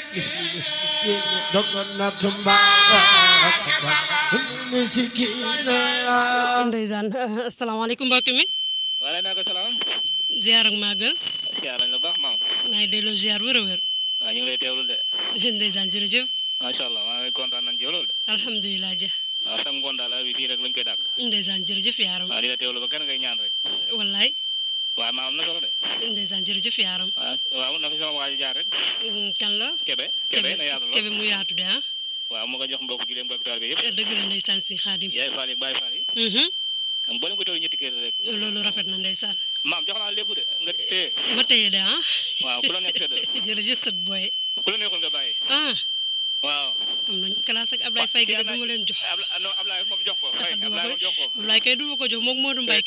ndeysaan asalaamaaleykum mbokk mi waaleykum salaam. ziar ak màggal ziar nañ la baax maam. maa ngi delloo ziar wér a wér waaw ñu ngi lay teewlu de. ndeysaan jërëjëf macha allah maa ngi kontaan nañ ci lool de. alhamdulilah ja waaw sam ngoon daal bi fii rek lañ koy dàkk. ndeysaan jërëjëf yaaram waaw di la teewlu ba kenn ngay ñaan rek. wallaay waaw maa am na solo de. ndeysaan jërëjëf yaaram waaw na fi sama waa ji jaar rek. kan la Kebe na yaatu lool Kebe mu yaatu de ah waaw mu nga jox mbokk ji leen mbokk taal bi yëpp. dëgg la ndeysaan si xaadim yaay Fall yi Baye Fall yi. am boo leen ko teewlu ñetti kër rek. loolu rafet na ndeysaan maam jox naa lépp de nga téye. ma téye de ah waaw ku la neex sedd. jërëjëf sët booy ku la neexul nga bàyyi. ah waaw. am nañ classe ak Ablaye Faye gi de du ma leen jox non Ablaye moom jox ko. Faye Ablaye moom jox ko. Ablaye kay du ma ko jox moom Modou Mbaye